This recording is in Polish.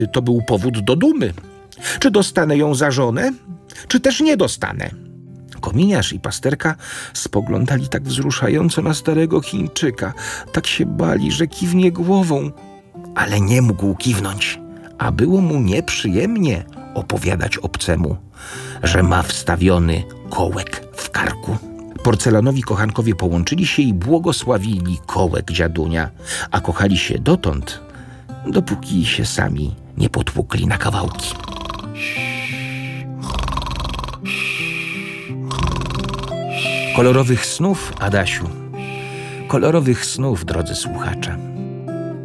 To był powód do dumy. Czy dostanę ją za żonę, czy też nie dostanę? Kominiarz i pasterka spoglądali tak wzruszająco na starego Chińczyka. Tak się bali, że kiwnie głową. Ale nie mógł kiwnąć, a było mu nieprzyjemnie opowiadać obcemu, że ma wstawiony kołek w karku. Porcelanowi kochankowie połączyli się i błogosławili kołek dziadunia, a kochali się dotąd, dopóki się sami nie potłukli na kawałki. Kolorowych snów, Adasiu. Kolorowych snów, drodzy słuchacze.